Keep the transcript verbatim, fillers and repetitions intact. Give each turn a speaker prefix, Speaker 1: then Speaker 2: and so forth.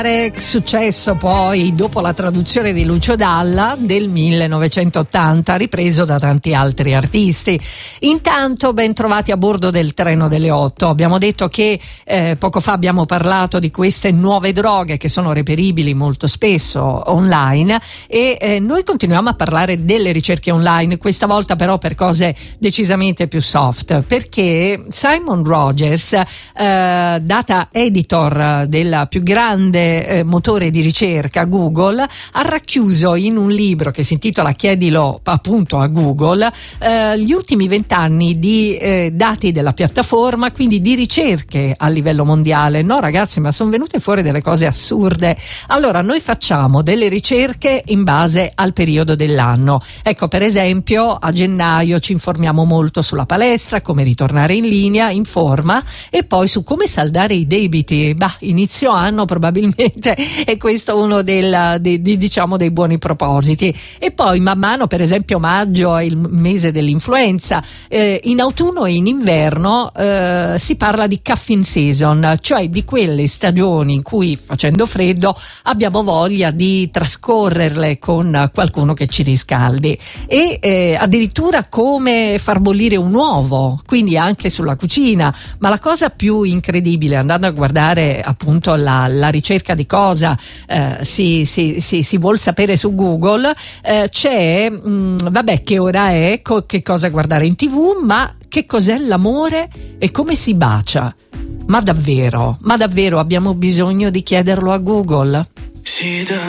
Speaker 1: Successo poi dopo la traduzione di Lucio Dalla del millenovecentottanta, ripreso da tanti altri artisti. Intanto ben trovati a bordo del treno delle otto. Abbiamo detto che eh, poco fa abbiamo parlato di queste nuove droghe che sono reperibili molto spesso online e eh, noi continuiamo a parlare delle ricerche online, questa volta però per cose decisamente più soft, perché Simon Rogers, eh, data editor del più grande Eh, motore di ricerca Google, ha racchiuso in un libro che si intitola Chiedilo appunto a Google eh, gli ultimi vent'anni di eh, dati della piattaforma, quindi di ricerche a livello mondiale. No ragazzi, ma sono venute fuori delle cose assurde. Allora noi facciamo delle ricerche in base al periodo dell'anno. Ecco, per esempio a gennaio ci informiamo molto sulla palestra, come ritornare in linea, in forma, e poi su come saldare i debiti. Bah, inizio anno probabilmente e questo è uno del, di, di, diciamo dei buoni propositi. E poi man mano, per esempio maggio è il mese dell'influenza, eh, in autunno e in inverno eh, si parla di caffeine season, cioè di quelle stagioni in cui facendo freddo abbiamo voglia di trascorrerle con qualcuno che ci riscaldi, e eh, addirittura come far bollire un uovo, quindi anche sulla cucina. Ma la cosa più incredibile, andando a guardare appunto la, la ricerca di cosa eh, si, si, si, si vuol sapere su Google, eh, c'è mh, vabbè che ora è, co- che cosa guardare in tv, ma che cos'è l'amore e come si bacia. Ma davvero, ma davvero abbiamo bisogno di chiederlo a Google?